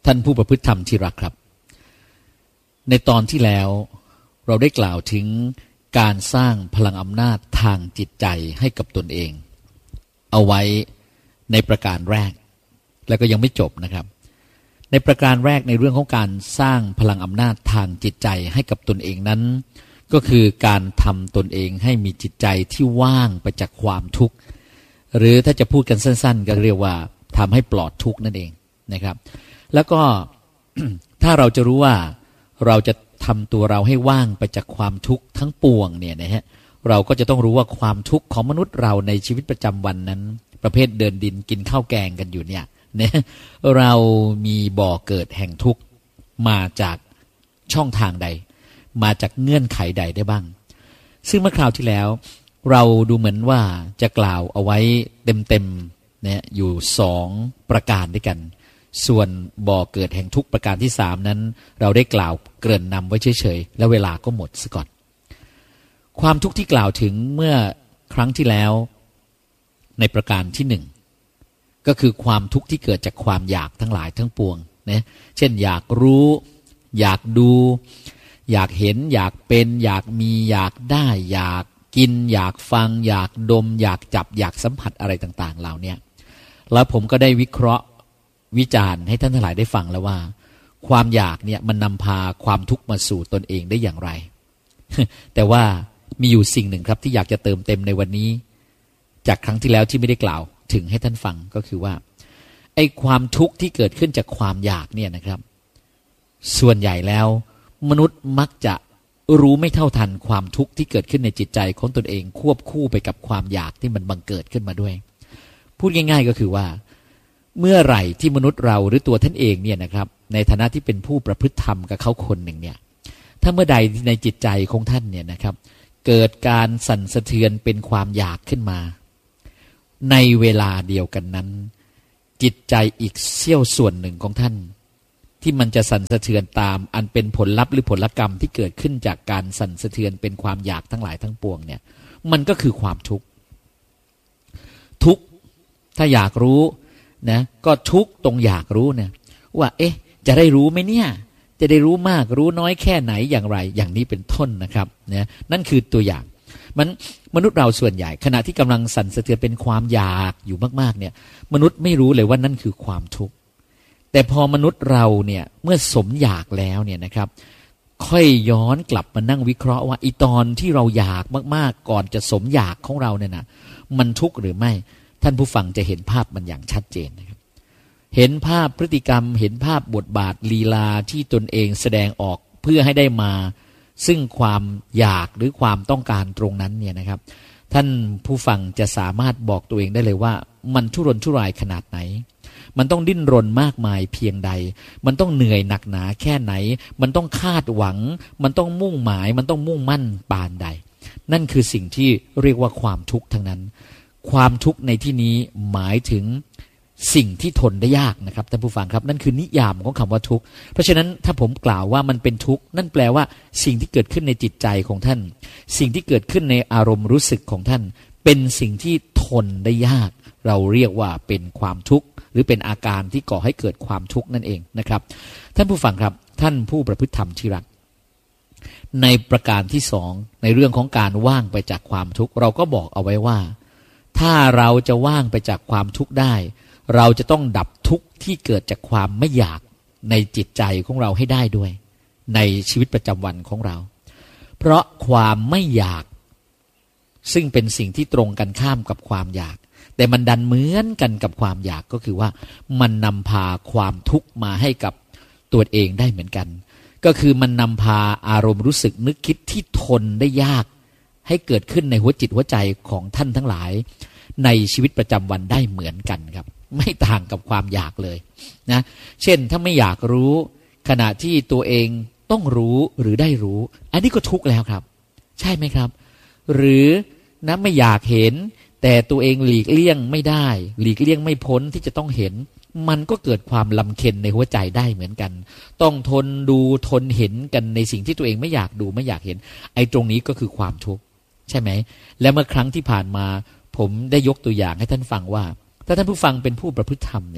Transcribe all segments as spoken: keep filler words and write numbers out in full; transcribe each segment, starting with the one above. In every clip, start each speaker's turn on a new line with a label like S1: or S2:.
S1: ท่านผู้ประพฤติธรรมที่รักครับในตอนที่แล้วเราได้กล่าวถึงการสร้างพลังอำนาจทางจิตใจให้กับตนเองเอาไว้ในประการแรกแล้วก็ยังไม่จบนะครับในประการแรกในเรื่องของการสร้างพลังอำนาจทางจิตใจให้กับตนเองนั้นก็คือการทำตนเองให้มีจิตใจที่ว่างไปจากความทุกข์หรือถ้าจะพูดกันสั้นๆก็เรียกว่าทำให้ปลอดทุกข์นั่นเองนะครับแล้วก็ ถ้าเราจะรู้ว่าเราจะทำตัวเราให้ว่างไปจากความทุกข์ทั้งปวงเนี่ยนะฮะเราก็จะต้องรู้ว่าความทุกข์ของมนุษย์เราในชีวิตประจำวันนั้นประเภทเดินดินกินข้าวแกงกันอยู่เนี่ยนะเรามีบ่อเกิดแห่งทุกข์มาจากช่องทางใดมาจากเงื่อนไขใดได้บ้างซึ่งเมื่อคราวที่แล้วเราดูเหมือนว่าจะกล่าวเอาไว้เต็มๆเนี่ยอยู่สองประการด้วยกันส่วนบ่อเกิดแห่งทุกข์ประการที่สามนั้นเราได้กล่าวเกริ่นนำไว้เฉยๆแล้วเวลาก็หมดซะก่อนความทุกข์ที่กล่าวถึงเมื่อครั้งที่แล้วในประการที่หนึ่งก็คือความทุกข์ที่เกิดจากความอยากทั้งหลายทั้งปวงนะเช่นอยากรู้อยากดูอยากเห็นอยากเป็นอยากมีอยากได้อยากกินอยากฟังอยากดมอยากจับอยากสัมผัสอะไรต่างๆเหล่านี้แล้วผมก็ได้วิเคราะห์วิจารณ์ให้ท่านทั้งหลายได้ฟังแล้วว่าความอยากเนี่ยมันนำพาความทุกข์มาสู่ตนเองได้อย่างไร แต่ว่ามีอยู่สิ่งหนึ่งครับที่อยากจะเติมเต็มในวันนี้จากครั้งที่แล้วที่ไม่ได้กล่าวถึงให้ท่านฟังก็คือว่าไอ้ความทุกข์ที่เกิดขึ้นจากความอยากเนี่ยนะครับส่วนใหญ่แล้วมนุษย์มักจะรู้ไม่เท่าทันความทุกข์ที่เกิดขึ้นในจิตใจของตนเองควบคู่ไปกับความอยากที่มันบังเกิดขึ้นมาด้วยพูดง่ายๆก็คือว่าเมื่อไหร่ที่มนุษย์เราหรือตัวท่านเองเนี่ยนะครับในฐานะที่เป็นผู้ประพฤติธรรมกับเขาคนหนึ่งเนี่ยถ้าเมื่อใดในจิตใจของท่านเนี่ยนะครับเกิดการสั่นสะเทือนเป็นความอยากขึ้นมาในเวลาเดียวกันนั้นจิตใจอีกเสี้ยวส่วนหนึ่งของท่านที่มันจะสั่นสะเทือนตามอันเป็นผลลัพธ์หรือผลกรรมที่เกิดขึ้นจากการสั่นสะเทือนเป็นความอยากทั้งหลายทั้งปวงเนี่ยมันก็คือความทุกข์ทุกข์ถ้าอยากรู้นะก็ทุกข์ตรงอยากรู้เนี่ยว่าเอ๊ะจะได้รู้ไหมเนี่ยจะได้รู้มากรู้น้อยแค่ไหนอย่างไรอย่างนี้เป็นต้นนะครับเนี่ยนั่นคือตัวอย่างมันมนุษย์เราส่วนใหญ่ขณะที่กำลังสั่นสะเทือนเป็นความอยากอยู่มากๆเนี่ยมนุษย์ไม่รู้เลยว่านั่นคือความทุกข์แต่พอมนุษย์เราเนี่ยเมื่อสมอยากแล้วเนี่ยนะครับค่อยย้อนกลับมานั่งวิเคราะห์ว่าอีตอนที่เราอยากมากๆก่อนจะสมอยากของเราเนี่ยนะมันทุกข์หรือไม่ท่านผู้ฟังจะเห็นภาพมันอย่างชัดเจนนะครับเห็นภาพพฤติกรรมเห็นภาพบทบาทลีลาที่ตนเองแสดงออกเพื่อให้ได้มาซึ่งความอยากหรือความต้องการตรงนั้นเนี่ยนะครับท่านผู้ฟังจะสามารถบอกตัวเองได้เลยว่ามันทุรนทุรายขนาดไหนมันต้องดิ้นรนมากมายเพียงใดมันต้องเหนื่อยหนักหนาแค่ไหนมันต้องคาดหวังมันต้องมุ่งหมายมันต้องมุ่งมั่นปานใดนั่นคือสิ่งที่เรียกว่าความทุกข์ทั้งนั้นความทุกข์ในที่นี้หมายถึงสิ่งที่ทนได้ยากนะครับท่านผู้ฟังครับนั่นคือนิยามของคำว่าทุกข์เพราะฉะนั้นถ้าผมกล่าวว่ามันเป็นทุกข์นั่นแปลว่าสิ่งที่เกิดขึ้นในจิตใจของท่านสิ่งที่เกิดขึ้นในอารมณ์รู้สึกของท่านเป็นสิ่งที่ทนได้ยากเราเรียกว่าเป็นความทุกข์หรือเป็นอาการที่ก่อให้เกิดความทุกข์นั่นเองนะครับท่านผู้ฟังครับท่านผู้ประพฤติธรรมที่รักในประการที่สองในเรื่องของการว่างไปจากความทุกข์เราก็บอกเอาไว้ว่าถ้าเราจะว่างไปจากความทุกข์ได้เราจะต้องดับทุกข์ที่เกิดจากความไม่อยากในจิตใจของเราให้ได้ด้วยในชีวิตประจำวันของเราเพราะความไม่อยากซึ่งเป็นสิ่งที่ตรงกันข้ามกับความอยากแต่มันดันเหมือนกันกับความอยากก็คือว่ามันนำพาความทุกข์มาให้กับตัวเองได้เหมือนกันก็คือมันนำพาอารมณ์รู้สึกนึกคิดที่ทนได้ยากให้เกิดขึ้นในหัวจิตหัวใจของท่านทั้งหลายในชีวิตประจำวันได้เหมือนกันครับไม่ต่างกับความอยากเลยนะเช่นถ้าไม่อยากรู้ขณะที่ตัวเองต้องรู้หรือได้รู้อันนี้ก็ทุกข์แล้วครับใช่ไหมครับหรือนะไม่อยากเห็นแต่ตัวเองหลีกเลี่ยงไม่ได้หลีกเลี่ยงไม่พ้นที่จะต้องเห็นมันก็เกิดความลำเค็ญในหัวใจได้เหมือนกันต้องทนดูทนเห็นกันในสิ่งที่ตัวเองไม่อยากดูไม่อยากเห็นไอ้ตรงนี้ก็คือความทุกข์ใช่ไหมและเมื่อครั้งที่ผ่านมาผมได้ยกตัวอย่างให้ท่านฟังว่าถ้าท่านผู้ฟังเป็นผู้ประพฤติธรรมเนี่ย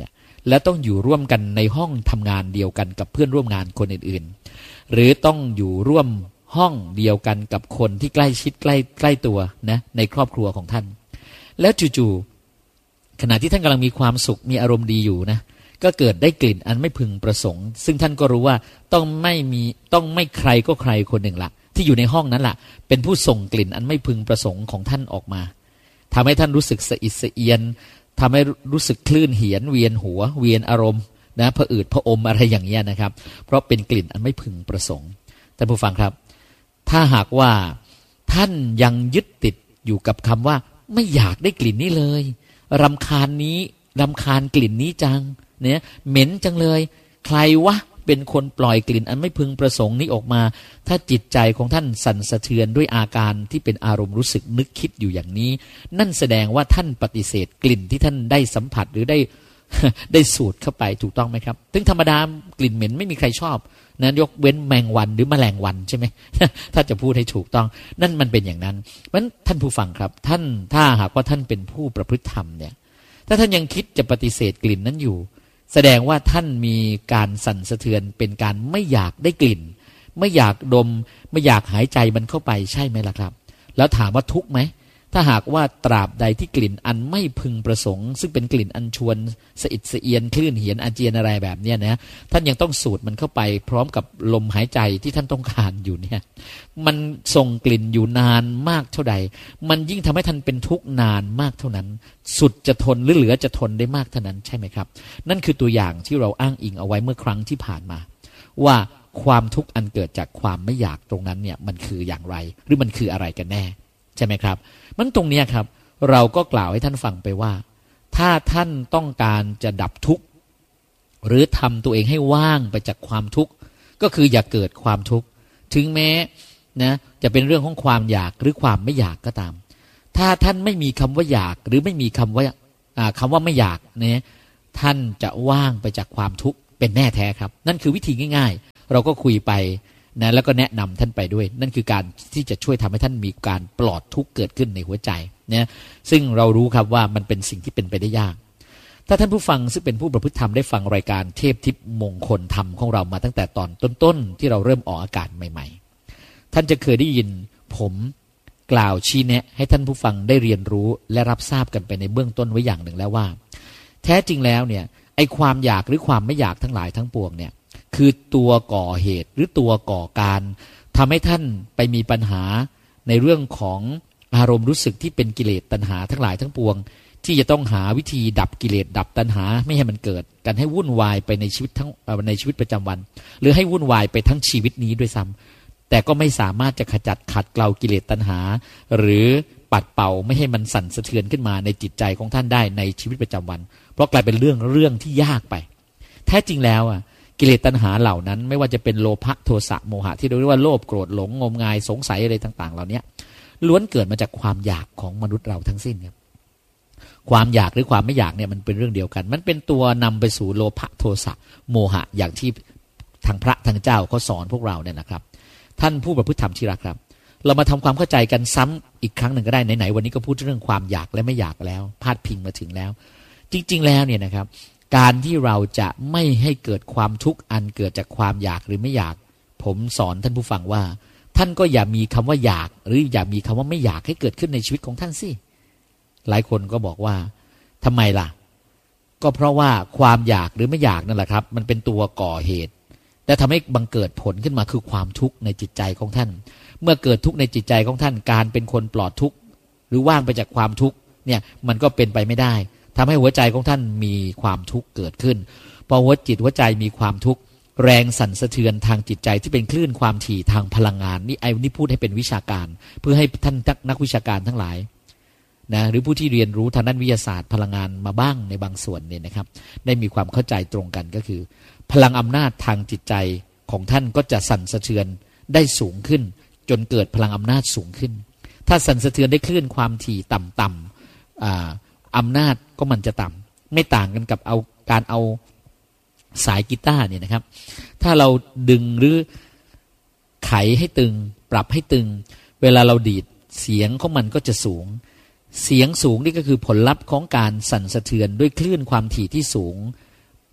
S1: และต้องอยู่ร่วมกันในห้องทำงานเดียวกันกับเพื่อนร่วมงานคนอื่นๆหรือต้องอยู่ร่วมห้องเดียวกันกับคนที่ใกล้ชิดใกล้ใกล้ตัวนะในครอบครัวของท่านแล้วจู่ๆขณะที่ท่านกำลังมีความสุขมีอารมณ์ดีอยู่นะก็เกิดได้กลิ่นอันไม่พึงประสงค์ซึ่งท่านก็รู้ว่าต้องไม่มีต้องไม่ใครก็ใครคนหนึ่งละที่อยู่ในห้องนั้นล่ะเป็นผู้ส่งกลิ่นอันไม่พึงประสงค์ของท่านออกมาทำให้ท่านรู้สึกสะอิดสะเอียนทำให้รู้สึกคลื่นเหียนเวียนหัวเวียนอารมณ์นะผะอืดผะอมอะไรอย่างเงี้ยนะครับเพราะเป็นกลิ่นอันไม่พึงประสงค์ท่านผู้ฟังครับถ้าหากว่าท่านยังยึดติดอยู่กับคำว่าไม่อยากได้กลิ่นนี้เลยรำคาญนี้รำคาญกลิ่นนี้จังเนี่ยเหม็นจังเลยใครวะเป็นคนปล่อยกลิ่นอันไม่พึงประสงค์นี้ออกมาถ้าจิตใจของท่านสั่นสะเทือนด้วยอาการที่เป็นอารมณ์รู้สึกนึกคิดอยู่อย่างนี้นั่นแสดงว่าท่านปฏิเสธกลิ่นที่ท่านได้สัมผัสหรือได้ได้สูดเข้าไปถูกต้องไหมครับถึงธรรมดากลิ่นเหม็นไม่มีใครชอบนะยกเว้นแมงวันหรือแมลงวันใช่ไหม ถ้าจะพูดให้ถูกต้องนั่นมันเป็นอย่างนั้นเพราะฉะนั้นท่านผู้ฟังครับท่านถ้าหากว่าท่านเป็นผู้ประพฤติธรรมเนี่ยถ้าท่านยังคิดจะปฏิเสธกลิ่นนั้นอยู่แสดงว่าท่านมีการสั่นสะเทือนเป็นการไม่อยากได้กลิ่นไม่อยากดมไม่อยากหายใจมันเข้าไปใช่ไหมล่ะครับแล้วถามว่าทุกข์ไหมถ้าหากว่าตราบใดที่กลิ่นอันไม่พึงประสงค์ซึ่งเป็นกลิ่นอันชวนสะอิดสะเอียนคลื่นเหียนอาเจียนอะไรแบบนี้นะท่านยังต้องสูดมันเข้าไปพร้อมกับลมหายใจที่ท่านต้องการอยู่เนี่ยมันส่งกลิ่นอยู่นานมากเท่าใดมันยิ่งทำให้ท่านเป็นทุกข์นานมากเท่านั้นสุดจะทนหรือเหลือจะทนได้มากเท่านั้นใช่ไหมครับนั่นคือตัวอย่างที่เราอ้างอิงเอาไว้เมื่อครั้งที่ผ่านมาว่าความทุกข์อันเกิดจากความไม่อยากตรงนั้นเนี่ยมันคืออย่างไรหรือมันคืออะไรกันแน่ใช่ไหมครับมันตรงนี้ครับเราก็กล่าวให้ท่านฟังไปว่าถ้าท่านต้องการจะดับทุกข์หรือทำตัวเองให้ว่างไปจากความทุกข์ก็คืออย่าเกิดความทุกข์ถึงแม้นะจะเป็นเรื่องของความอยากหรือความไม่อยากก็ตามถ้าท่านไม่มีคำว่าอยากหรือไม่มีคำว่าคำว่าไม่อยากเนี่ยท่านจะว่างไปจากความทุกข์เป็นแน่แท้ครับนั่นคือวิธีง่ายๆเราก็คุยไปนะแล้วก็แนะนำท่านไปด้วยนั่นคือการที่จะช่วยทำให้ท่านมีการปลอดทุกข์เกิดขึ้นในหัวใจเนี่ยซึ่งเรารู้ครับว่ามันเป็นสิ่งที่เป็นไปได้ยากถ้าท่านผู้ฟังซึ่งเป็นผู้ประพฤติธรรมได้ฟังรายการเทพทิพย์มงคลธรรมของเรามาตั้งแต่ตอนต้นๆที่เราเริ่มออกอากาศใหม่ๆท่านจะเคยได้ยินผมกล่าวชี้แนะให้ท่านผู้ฟังได้เรียนรู้และรับทราบกันไปในเบื้องต้นไว้อย่างหนึ่งแล้วว่าแท้จริงแล้วเนี่ยไอ้ความอยากหรือความไม่อยากทั้งหลายทั้งปวงเนี่ยคือตัวก่อเหตุหรือตัวก่อการทำให้ท่านไปมีปัญหาในเรื่องของอารมณ์รู้สึกที่เป็นกิเลสตัณหาทั้งหลายทั้งปวงที่จะต้องหาวิธีดับกิเลสดับตัณหาไม่ให้มันเกิดกันให้วุ่นวายไปในชีวิตทั้งในชีวิตประจำวันหรือให้วุ่นวายไปทั้งชีวิตนี้ด้วยซ้ำแต่ก็ไม่สามารถจะขจัดขัดเกลากิเลสตัณหาหรือปัดเป่าไม่ให้มันสั่นสะเทือนขึ้นมาในจิตใจของท่านได้ในชีวิตประจำวันเพราะกลายเป็นเรื่องเรื่องที่ยากไปแท้จริงแล้วอ่ะกิเลสตัณหาเหล่านั้นไม่ว่าจะเป็นโลภะโทสะโมหะที่เราเรียกว่าโลภโกรธหลงงมงายสงสัยอะไรต่างๆเหล่านี้ล้วนเกิดมาจากความอยากของมนุษย์เราทั้งสิ้นครับความอยากหรือความไม่อยากเนี่ยมันเป็นเรื่องเดียวกันมันเป็นตัวนำไปสู่โลภะโทสะโมหะอย่างที่ทางพระทางเจ้าเขาสอนพวกเราเนี่ยนะครับท่านผู้ประพฤติธรรมที่รักครับเรามาทำความเข้าใจกันซ้ำอีกครั้งหนึ่งก็ได้ไหนๆวันนี้ก็พูดเรื่องความอยากและไม่อยากแล้วพาดพิงมาถึงแล้วจริงๆแล้วเนี่ยนะครับการที่เราจะไม่ให้เกิดความทุกข์อันเกิดจากความอยากหรือไม่อยากผมสอนท่านผู้ฟังว่าท่านก็อย่ามีคำว่าอยากหรืออย่ามีคำว่าไม่อยากให้เกิดขึ้นในชีวิตของท่านสิหลายคนก็บอกว่าทำไมล่ะก็เพราะว่าความอยากหรือไม่อยากนั่นแหละครับมันเป็นตัวก่อเหตุและทำให้บังเกิดผลขึ้นมาคือความทุกข์ในจิตใจของท่านเมื่อเกิดทุกข์ในจิตใจของท่านการเป็นคนปลอดทุกข์หรือว่างไปจากความทุกข์เนี่ยมันก็เป็นไปไม่ได้ทำให้หัวใจของท่านมีความทุกข์เกิดขึ้นพอหัวจิตหัวใจมีความทุกข์แรงสั่นสะเทือนทางจิตใจที่เป็นคลื่นความถี่ทางพลังงานนี่ไอ้นี่พูดให้เป็นวิชาการเพื่อให้ท่านนักวิชาการทั้งหลายนะหรือผู้ที่เรียนรู้ทางด้านวิทยาศาสตร์พลังงานมาบ้างในบางส่วนเนี่ยนะครับได้มีความเข้าใจตรงกันก็คือพลังอำนาจทางจิตใจของท่านก็จะสั่นสะเทือนได้สูงขึ้นจนเกิดพลังอำนาจสูงขึ้นถ้าสั่นสะเทือนได้คลื่นความถี่ต่ำๆอ่าอำนาจก็มันจะต่ำไม่ต่างกันกับเอาการเอาสายกีตาร์เนี่ยนะครับถ้าเราดึงหรือไขให้ตึงปรับให้ตึงเวลาเราดีดเสียงของมันก็จะสูงเสียงสูงนี่ก็คือผลลัพธ์ของการสั่นสะเทือนด้วยคลื่นความถี่ที่สูง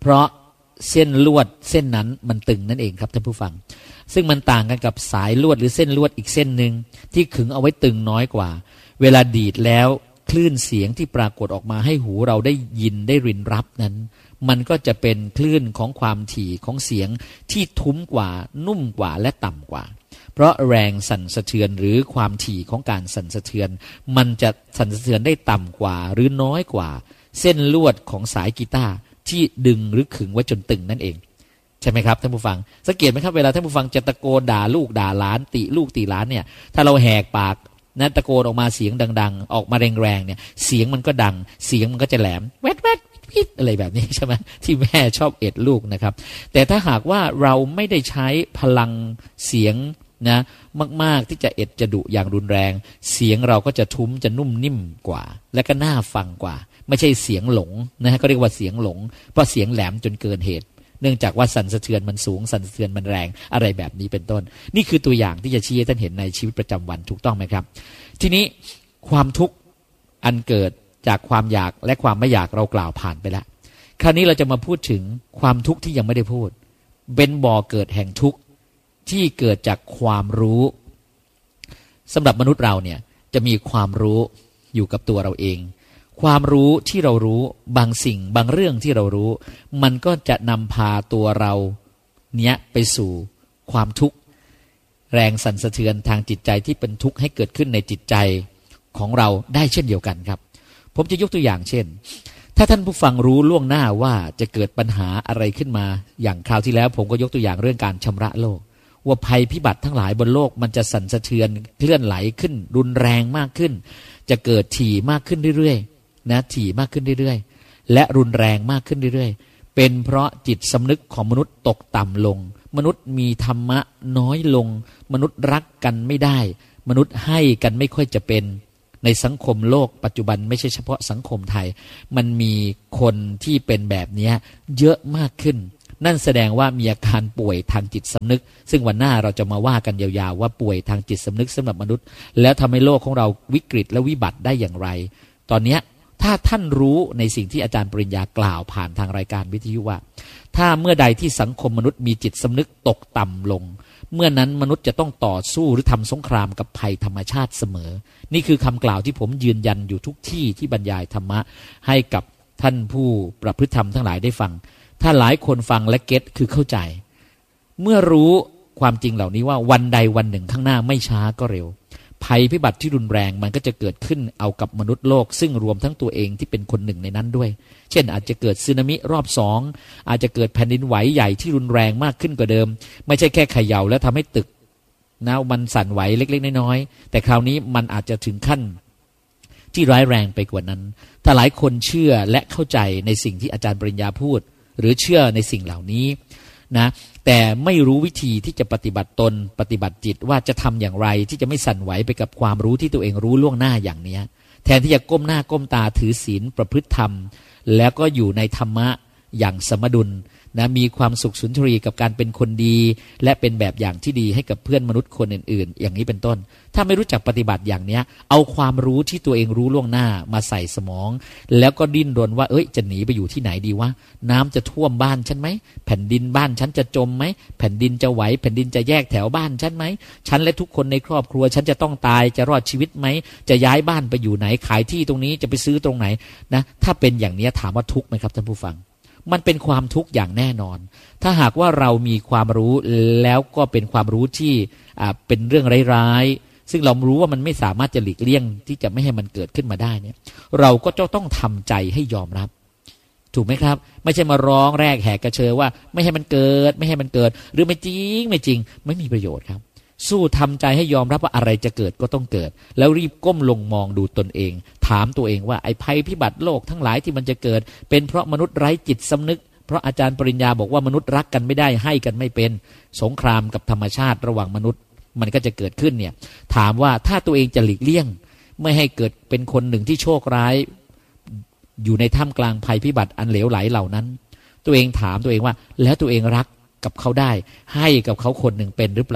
S1: เพราะเส้นลวดเส้นนั้นมันตึงนั่นเองครับท่านผู้ฟังซึ่งมันต่างกันกับสายลวดหรือเส้นลวดอีกเส้นหนึ่งที่ขึงเอาไว้ตึงน้อยกว่าเวลาดีดแล้วคลื่นเสียงที่ปรากฏออกมาให้หูเราได้ยินได้รินรับนั้นมันก็จะเป็นคลื่นของความถี่ของเสียงที่ทุ้มกว่านุ่มกว่าและต่ำกว่าเพราะแรงสั่นสะเทือนหรือความถี่ของการสั่นสะเทือนมันจะสั่นสะเทือนได้ต่ำกว่าหรือน้อยกว่าเส้นลวดของสายกีตาร์ที่ดึงหรือขึงไว้จนตึงนั่นเองใช่ไหมครับท่านผู้ฟังสังเกตไหมครับเวลาท่านผู้ฟังจะตะโกนด่าลูกด่าหลานติลูกติหลานเนี่ยถ้าเราแหกปากนะตะโกนออกมาเสียงดังๆออกมาแรงๆเนี่ยเสียงมันก็ดังเสียงมันก็จะแหลมแวดแวดพิดอะไรแบบนี้ใช่ไหมที่แม่ชอบเอ็ดลูกนะครับแต่ถ้าหากว่าเราไม่ได้ใช้พลังเสียงนะมากๆที่จะเอ็ดจะดุอย่างรุนแรงเสียงเราก็จะทุ้มจะนุ่มนิ่มกว่าและก็น่าฟังกว่าไม่ใช่เสียงหลงนะฮะก็เรียกว่าเสียงหลงเพราะเสียงแหลมจนเกินเหตุเนื่องจากว่าสั่นสะเทือนมันสูงสั่นสะเทือนมันแรงอะไรแบบนี้เป็นต้นนี่คือตัวอย่างที่จะชี้ให้ท่านเห็นในชีวิตประจำวันถูกต้องไหมครับทีนี้ความทุกข์อันเกิดจากความอยากและความไม่อยากเรากล่าวผ่านไปแล้วคราวนี้เราจะมาพูดถึงความทุกข์ที่ยังไม่ได้พูดเป็นบ่อเกิดแห่งทุกข์ที่เกิดจากความรู้สำหรับมนุษย์เราเนี่ยจะมีความรู้อยู่กับตัวเราเองความรู้ที่เรารู้บางสิ่งบางเรื่องที่เรารู้มันก็จะนำพาตัวเราเนี้ยไปสู่ความทุกข์แรงสั่นสะเทือนทางจิตใจที่เป็นทุกข์ให้เกิดขึ้นในจิตใจของเราได้เช่นเดียวกันครับผมจะยกตัวอย่างเช่นถ้าท่านผู้ฟังรู้ล่วงหน้าว่าจะเกิดปัญหาอะไรขึ้นมาอย่างคราวที่แล้วผมก็ยกตัวอย่างเรื่องการชำระโลกว่าภัยพิบัติทั้งหลายบนโลกมันจะสั่นสะเทือนเคลื่อนไหลขึ้นรุนแรงมากขึ้นจะเกิดถี่มากขึ้นเรื่อยๆนะถี่มากขึ้นเรื่อยๆและรุนแรงมากขึ้นเรื่อยๆเป็นเพราะจิตสำนึกของมนุษย์ตกต่ำลงมนุษย์มีธรรมะน้อยลงมนุษย์รักกันไม่ได้มนุษย์ให้กันไม่ค่อยจะเป็นในสังคมโลกปัจจุบันไม่ใช่เฉพาะสังคมไทยมันมีคนที่เป็นแบบนี้เยอะมากขึ้นนั่นแสดงว่ามีอาการป่วยทางจิตสำนึกซึ่งวันหน้าเราจะมาว่ากันยาวๆว่าป่วยทางจิตสำนึกสำหรับมนุษย์แล้วทำให้โลกของเราวิกฤตและวิบัติได้อย่างไรตอนนี้ถ้าท่านรู้ในสิ่งที่อาจารย์ปริญญากล่าวผ่านทางรายการวิทยุว่าถ้าเมื่อใดที่สังคมมนุษย์มีจิตสำนึกตกต่ำลงเมื่อนั้นมนุษย์จะต้องต่อสู้หรือทำสงครามกับภัยธรรมชาติเสมอนี่คือคำกล่าวที่ผมยืนยันอยู่ทุกที่ที่บรรยายธรรมะให้กับท่านผู้ประพฤติธรรมทั้งหลายได้ฟังถ้าหลายคนฟังและเก็ตคือเข้าใจเมื่อรู้ความจริงเหล่านี้ว่าวันใดวันหนึ่งข้างหน้าไม่ช้าก็เร็วภัยพิบัติที่รุนแรงมันก็จะเกิดขึ้นเอากับมนุษย์โลกซึ่งรวมทั้งตัวเองที่เป็นคนหนึ่งในนั้นด้วยเช่นอาจจะเกิดสึนามิรอบสองอาจจะเกิดแผ่นดินไหวใหญ่ที่รุนแรงมากขึ้นกว่าเดิมไม่ใช่แค่เขย่าแล้วทำให้ตึกนะมันสั่นไหวเล็กๆน้อยๆแต่คราวนี้มันอาจจะถึงขั้นที่ร้ายแรงไปกว่านั้นถ้าหลายคนเชื่อและเข้าใจในสิ่งที่อาจารย์ปริญญาพูดหรือเชื่อในสิ่งเหล่านี้นะแต่ไม่รู้วิธีที่จะปฏิบัติตนปฏิบัติจิตว่าจะทำอย่างไรที่จะไม่สั่นไหวไปกับความรู้ที่ตัวเองรู้ล่วงหน้าอย่างนี้แทนที่จะก้มหน้าก้มตาถือศีลประพฤติธรรมแล้วก็อยู่ในธรรมะอย่างสมดุลนะมีความสุขสุนทรีกับการเป็นคนดีและเป็นแบบอย่างที่ดีให้กับเพื่อนมนุษย์คนอื่นๆอย่างนี้เป็นต้นถ้าไม่รู้จักปฏิบัติอย่างนี้เอาความรู้ที่ตัวเองรู้ล่วงหน้ามาใส่สมองแล้วก็ดิ้นรนว่าเอ้ยจะหนีไปอยู่ที่ไหนดีวะน้ำจะท่วมบ้านฉันไหมแผ่นดินบ้านฉันจะจมไหมแผ่นดินจะไหวแผ่นดินจะแยกแถวบ้านฉันไหมฉันและทุกคนในครอบครัวฉันจะต้องตายจะรอดชีวิตไหมจะย้ายบ้านไปอยู่ไหนขายที่ตรงนี้จะไปซื้อตรงไหนนะถ้าเป็นอย่างนี้ถามว่าทุกข์ไหมครับท่านผู้ฟังมันเป็นความทุกข์อย่างแน่นอนถ้าหากว่าเรามีความรู้แล้วก็เป็นความรู้ที่เป็นเรื่องร้ายๆซึ่งเรารู้ว่ามันไม่สามารถจะหลีกเลี่ยงที่จะไม่ให้มันเกิดขึ้นมาได้เนี่ยเราก็จะต้องทำใจให้ยอมรับถูกไหมครับไม่ใช่มาร้องแรกแหกกระเชอว่าไม่ให้มันเกิดไม่ให้มันเกิดหรือไม่จริงไม่จริงไม่มีประโยชน์ครับสู้ทำใจให้ยอมรับว่าอะไรจะเกิดก็ต้องเกิดแล้วรีบก้มลงมองดูตนเองถามตัวเองว่าไอ้ภัยพิบัติโลกทั้งหลายที่มันจะเกิดเป็นเพราะมนุษย์ไร้จิตสำนึกเพราะอาจารย์ปริญญาบอกว่ามนุษย์รักกันไม่ได้ให้กันไม่เป็นสงครามกับธรรมชาติระหว่างมนุษย์มันก็จะเกิดขึ้นเนี่ยถามว่าถ้าตัวเองจะหลีกเลี่ยงไม่ให้เกิดเป็นคนหนึ่งที่โชคร้ายอยู่ในท่ามกลางภัยพิบัติอันเหลวไหลเหล่านั้นตัวเองถามตัวเองว่าแล้วตัวเองรักกับเขาได้ให้กับเขาคนหนึ่งเป็นหรือเปล่า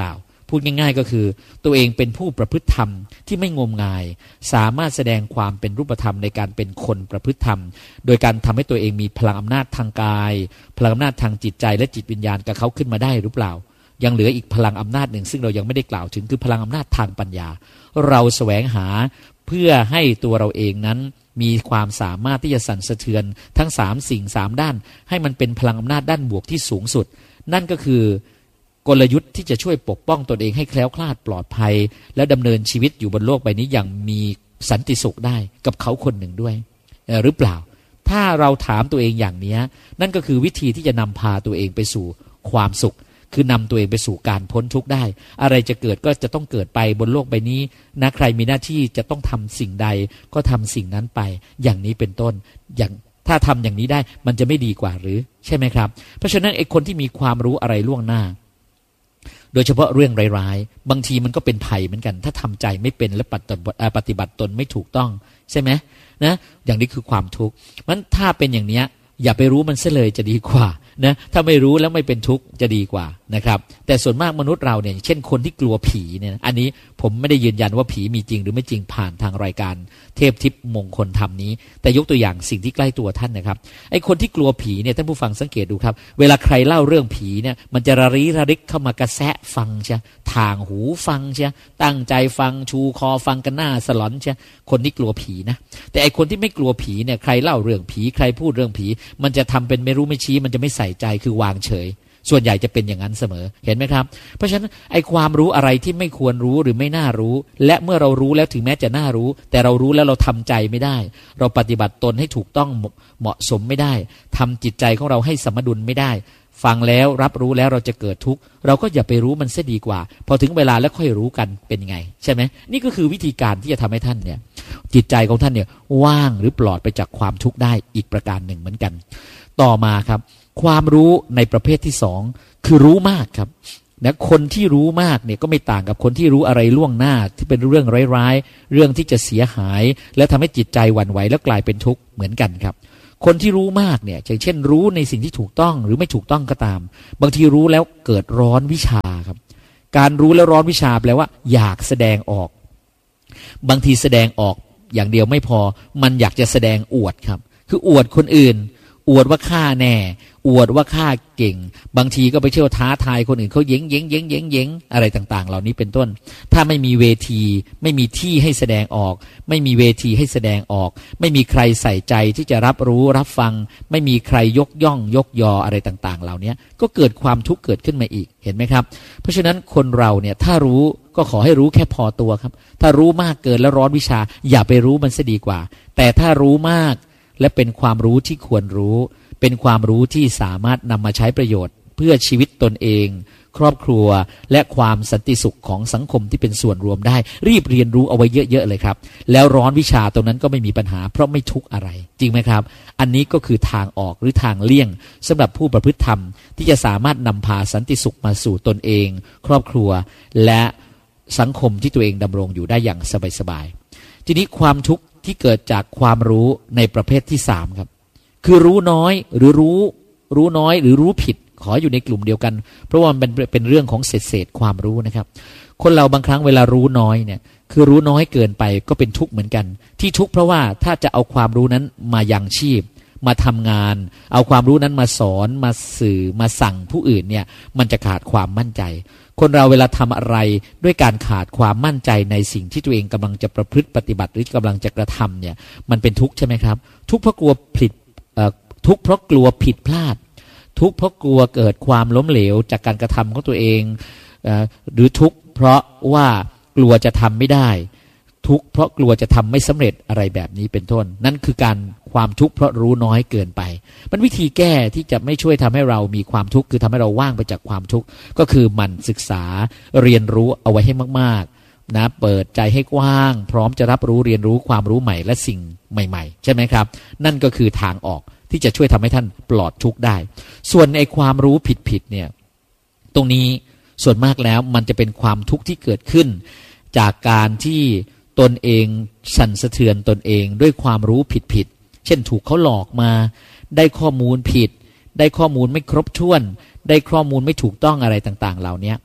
S1: พูดง่ายๆก็คือตัวเองเป็นผู้ประพฤติธรรมที่ไม่งมงายสามารถแสดงความเป็นรูปธรรมในการเป็นคนประพฤติธรรมโดยการทำให้ตัวเองมีพลังอำนาจทางกายพลังอำนาจทางจิตใจและจิตวิญญาณกับเขาขึ้นมาได้หรือเปล่ายังเหลืออีกพลังอำนาจหนึ่งซึ่งเรายังไม่ได้กล่าวถึงคือพลังอำนาจทางปัญญาเราแสวงหาเพื่อให้ตัวเราเองนั้นมีความสามารถที่จะสั่นสะเทือนทั้งสามสิ่งสามด้านให้มันเป็นพลังอำนาจด้านบวกที่สูงสุดนั่นก็คือกลยุทธ์ที่จะช่วยปกป้องตนเองให้แคล้วคลาดปลอดภัยและดำเนินชีวิตอยู่บนโลกใบนี้อย่างมีสันติสุขได้กับเขาคนหนึ่งด้วยหรือเปล่าถ้าเราถามตัวเองอย่างนี้นั่นก็คือวิธีที่จะนำพาตัวเองไปสู่ความสุขคือนำตัวเองไปสู่การพ้นทุกข์ได้อะไรจะเกิดก็จะต้องเกิดไปบนโลกใบนี้นะใครมีหน้าที่จะต้องทำสิ่งใดก็ทำสิ่งนั้นไปอย่างนี้เป็นต้นอย่างถ้าทำอย่างนี้ได้มันจะไม่ดีกว่าหรือใช่ไหมครับเพราะฉะนั้นไอ้คนที่มีความรู้อะไรล่วงหน้าโดยเฉพาะเรื่องร้ายๆบางทีมันก็เป็นภัยเหมือนกันถ้าทำใจไม่เป็นและปฏิบัติตนไม่ถูกต้องใช่ไหมนะอย่างนี้คือความทุกข์มันถ้าเป็นอย่างนี้อย่าไปรู้มันเสียเลยจะดีกว่านะถ้าไม่รู้แล้วไม่เป็นทุกข์จะดีกว่านะครับแต่ส่วนมากมนุษย์เราเนี่ยเช่นคนที่กลัวผีเนี่ยอันนี้ผมไม่ได้ยืนยันว่าผีมีจริงหรือไม่จริงผ่านทางรายการเทพทิพย์มงคลธรรมนี้แต่ยกตัวอย่างสิ่งที่ใกล้ตัวท่านนะครับไอ้คนที่กลัวผีเนี่ยท่านผู้ฟังสังเกตดูครับเวลาใครเล่าเรื่องผีเนี่ยมันจะระริระริกเข้ามากระแสะฟังใช่ทางหูฟังใช่ตั้งใจฟังชูคอฟังกันหน้าสลอนใช่คนที่กลัวผีนะแต่ไอ้คนที่ไม่กลัวผีเนี่ยใครเล่าเรื่องผีใครพูดเรื่องผีมันจะทำเป็นไม่รู้ไม่ชี้มันจะไม่ใส่ใจคือวางเฉยส่วนใหญ่จะเป็นอย่างนั้นเสมอเห็นไหมครับเพราะฉะนั้นไอ้ความรู้อะไรที่ไม่ควรรู้หรือไม่น่ารู้และเมื่อเรารู้แล้วถึงแม้จะน่ารู้แต่เรารู้แล้วเราทำใจไม่ได้เราปฏิบัติตนให้ถูกต้องเหมาะสมไม่ได้ทำจิตใจของเราให้สมดุลไม่ได้ฟังแล้วรับรู้แล้วเราจะเกิดทุกข์เราก็อย่าไปรู้มันเสียดีกว่าพอถึงเวลาแล้วค่อยรู้กันเป็นไงใช่ไหมนี่ก็คือวิธีการที่จะทำให้ท่านเนี่ยจิตใจของท่านเนี่ยว่างหรือปลอดไปจากความทุกข์ได้อีกประการหนึ่งเหมือนกันต่อมาครับความรู้ในประเภทที่สองคือรู้มากครับนะคนที่รู้มากเนี่ยก็ไม่ต่างกับคนที่รู้อะไรล่วงหน้าที่เป็นเรื่องร้ายๆเรื่องที่จะเสียหายและทำให้จิตใจหวั่นไหวแล้วกลายเป็นทุกข์เหมือนกันครับคนที่รู้มากเนี่ยอย่างเช่นรู้ในสิ่งที่ถูกต้องหรือไม่ถูกต้องก็ตามบางทีรู้แล้วเกิดร้อนวิชาครับการรู้แล้วร้อนวิชาแปลว่าอยากแสดงออกบางทีแสดงออกอย่างเดียวไม่พอมันอยากจะแสดงอวดครับคืออวดคนอื่นอวดว่าข้าแน่อวดว่าข้าเก่งบางทีก็ไปเที่ยวท้าทายคนอื่นเขาเย้งเย้งเย้งเย้งเย้งอะไรต่างๆเหล่านี้เป็นต้นถ้าไม่มีเวทีไม่มีที่ให้แสดงออกไม่มีเวทีให้แสดงออกไม่มีใครใส่ใจที่จะรับรู้รับฟังไม่มีใครยกย่องยกยออะไรต่างๆเหล่านี้ก็เกิดความทุกข์เกิดขึ้นมาอีกเห็นไหมครับเพราะฉะนั้นคนเราเนี่ยถ้ารู้ก็ขอให้รู้แค่พอตัวครับถ้ารู้มากเกินแล้วร้อนวิชาอย่าไปรู้มันซะดีกว่าแต่ถ้ารู้มากและเป็นความรู้ที่ควรรู้เป็นความรู้ที่สามารถนำมาใช้ประโยชน์เพื่อชีวิตตนเองครอบครัวและความสันติสุขของสังคมที่เป็นส่วนรวมได้รีบเรียนรู้เอาไว้เยอะๆเลยครับแล้วร้อนวิชาตรงนั้นก็ไม่มีปัญหาเพราะไม่ทุกข์อะไรจริงไหมครับอันนี้ก็คือทางออกหรือทางเลี่ยงสำหรับผู้ประพฤติธรรมที่จะสามารถนำพาสันติสุขมาสู่ตนเองครอบครัวและสังคมที่ตัวเองดำรงอยู่ได้อย่างสบายๆทีนี้ความทุกข์ที่เกิดจากความรู้ในประเภทที่สามครับคือรู้น้อยหรือรู้รู้น้อยหรือรู้ผิดขออยู่ในกลุ่มเดียวกันเพราะว่ามันเป็นเป็นเรื่องของเศษเศษความรู้นะครับคนเราบางครั้งเวลารู้น้อยเนี่ยคือรู้น้อยเกินไปก็เป็นทุกข์เหมือนกันที่ทุกข์เพราะว่าถ้าจะเอาความรู้นั้นมายังชีพมาทำงานเอาความรู้นั้นมาสอนมาสื่อมาสั่งผู้อื่นเนี่ยมันจะขาดความมั่นใจคนเราเวลาทำอะไรด้วยการขาดความมั่นใจในสิ่งที่ตัวเองกำลังจะประพฤติปฏิบัติหรือกำลังจะกระทำเนี่ยมันเป็นทุกข์ใช่ไหมครับทุกข์เพราะกลัวผิดทุกข์เพราะกลัวผิดพลาดทุกข์เพราะกลัวเกิดความล้มเหลวจากการกระทำของตัวเองหรือทุกข์เพราะว่ากลัวจะทำไม่ได้ทุกข์เพราะกลัวจะทำไม่สำเร็จอะไรแบบนี้เป็นต้นนั่นคือการความทุกข์เพราะรู้น้อยเกินไปมันวิธีแก้ที่จะไม่ช่วยทำให้เรามีความทุกข์คือทำให้เราว่างไปจากความทุกข์ก็คือหมั่นศึกษาเรียนรู้เอาไว้ให้มากๆนะเปิดใจให้กว้างพร้อมจะรับรู้เรียนรู้ความรู้ใหม่และสิ่งใหม่ๆใช่ไหมครับนั่นก็คือทางออกที่จะช่วยทำให้ท่านปลอดทุกข์ได้ส่วนไอ้ความรู้ผิดๆเนี่ยตรงนี้ส่วนมากแล้วมันจะเป็นความทุกข์ที่เกิดขึ้นจากการที่ตนเองสั่นสะเทือนตนเองด้วยความรู้ผิดๆเช่นถูกเขาหลอกมาได้ข้อมูลผิดได้ข้อมูลไม่ครบถ้วนได้ข้อมูลไม่ถูกต้องอะไรต่างๆเหล่านี้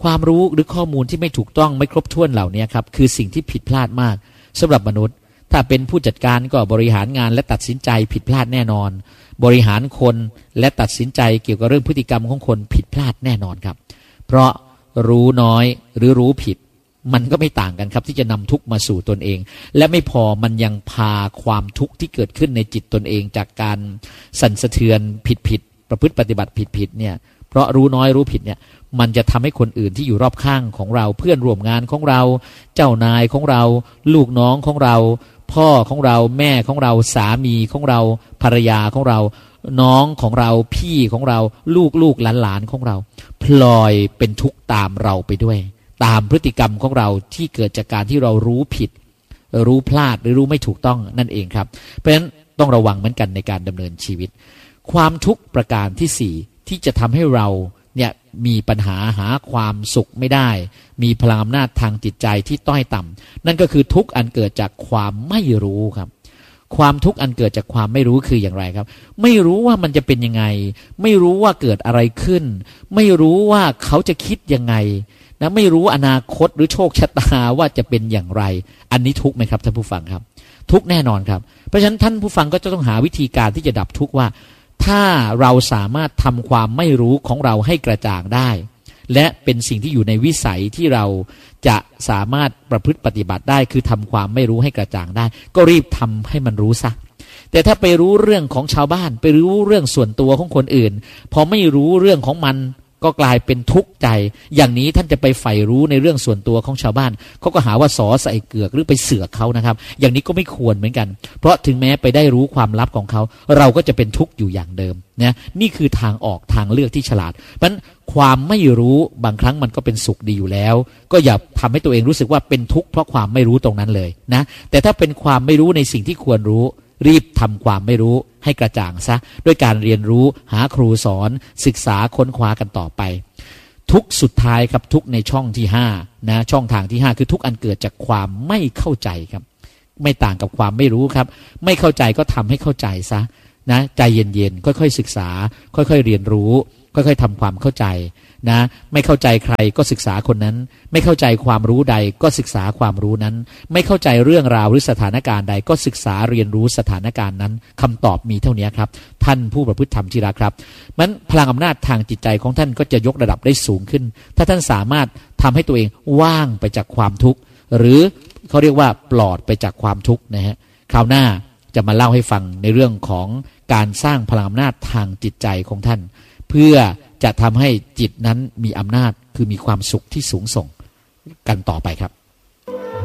S1: ความรู้หรือข้อมูลที่ไม่ถูกต้องไม่ครบถ้วนเหล่านี้ครับคือสิ่งที่ผิดพลาดมากสำหรับมนุษย์ถ้าเป็นผู้จัดการก็บริหารงานและตัดสินใจผิดพลาดแน่นอนบริหารคนและตัดสินใจเกี่ยวกับเรื่องพฤติกรรมของคนผิดพลาดแน่นอนครับเพราะรู้น้อยหรือรู้ผิดมันก็ไม่ต่างกันครับที่จะนำทุกข์มาสู่ตนเองและไม่พอมันยังพาความทุกข์ที่เกิดขึ้นในจิตตนเองจากการสั่นสะเทือนผิดๆประพฤติปฏิบัติผิดๆเนี่ยเพราะรู้น้อยรู้ผิดเนี่ยมันจะทำให้คนอื่นที่อยู่รอบข้างของเราเพื่อนร่วมงานของเราเจ้านายของเราลูกน้องของเราพ่อของเราแม่ของเราสามีของเราภรรยาของเราน้องของเราพี่ของเราลูกลูกหลานหลานของเราพลอยเป็นทุกข์ตามเราไปด้วยตามพฤติกรรมของเราที่เกิดจากการที่เรารู้ผิดรู้พลาดหรือรู้ไม่ถูกต้องนั่นเองครับเพราะฉะนั้นต้องระวังเหมือนกันในการดำเนินชีวิตความทุกข์ประการที่สี่ที่จะทำให้เราเนี่ยมีปัญหาหาความสุขไม่ได้มีพลังอำนาจทางจิตใจที่ต้อยต่ำนั่นก็คือทุกข์อันเกิดจากความไม่รู้ครับความทุกข์อันเกิดจากความไม่รู้คืออย่างไรครับไม่รู้ว่ามันจะเป็นยังไงไม่รู้ว่าเกิดอะไรขึ้นไม่รู้ว่าเขาจะคิดยังไงนะไม่รู้อนาคตหรือโชคชะตาว่าจะเป็นอย่างไรอันนี้ทุกข์ไหมครับท่านผู้ฟังครับทุกข์แน่นอนครับเพราะฉะนั้นท่านผู้ฟังก็จะต้องหาวิธีการที่จะดับทุกข์ว่าถ้าเราสามารถทำความไม่รู้ของเราให้กระจ่างได้และเป็นสิ่งที่อยู่ในวิสัยที่เราจะสามารถประพฤติปฏิบัติได้คือทำความไม่รู้ให้กระจ่างได้ก็รีบทำให้มันรู้ซะแต่ถ้าไปรู้เรื่องของชาวบ้านไปรู้เรื่องส่วนตัวของคนอื่นพอไม่รู้เรื่องของมันก็กลายเป็นทุกข์ใจอย่างนี้ท่านจะไปใฝ่รู้ในเรื่องส่วนตัวของชาวบ้านเขาก็หาว่าสอใส่เกือกหรือไปเสือกเขานะครับอย่างนี้ก็ไม่ควรเหมือนกันเพราะถึงแม้ไปได้รู้ความลับของเขาเราก็จะเป็นทุกข์อยู่อย่างเดิมนะนี่คือทางออกทางเลือกที่ฉลาดเพราะฉะนั้นความไม่รู้บางครั้งมันก็เป็นสุขดีอยู่แล้วก็อย่าทำให้ตัวเองรู้สึกว่าเป็นทุกข์เพราะความไม่รู้ตรงนั้นเลยนะแต่ถ้าเป็นความไม่รู้ในสิ่งที่ควรรู้รีบทำความไม่รู้ให้กระจ่างซะด้วยการเรียนรู้หาครูสอนศึกษาค้นคว้ากันต่อไปทุกสุดท้ายครับทุกในช่องที่ห้านะช่องทางที่ห้าคือทุกอันเกิดจากความไม่เข้าใจครับไม่ต่างกับความไม่รู้ครับไม่เข้าใจก็ทำให้เข้าใจซะนะใจเย็นๆค่อยๆศึกษาค่อยๆเรียนรู้ค่อยๆทำความเข้าใจนะไม่เข้าใจใครก็ศึกษาคนนั้นไม่เข้าใจความรู้ใดก็ศึกษาความรู้นั้นไม่เข้าใจเรื่องราวหรือสถานการณ์ใดก็ศึกษาเรียนรู้สถานการณ์นั้นคำตอบมีเท่านี้ครับท่านผู้ประพฤติธรรมที่รักครับมันพลังอำนาจทางจิตใจของท่านก็จะยกระดับได้สูงขึ้นถ้าท่านสามารถทำให้ตัวเองว่างไปจากความทุกข์หรือเขาเรียกว่าปลอดไปจากความทุกข์นะฮะคราวหน้าจะมาเล่าให้ฟังในเรื่องของการสร้างพลังอำนาจทางจิตใจของท่านเพื่อจะทำให้จิตนั้นมีอำนาจคือมีความสุขที่สูงส่งกันต่อไปครับ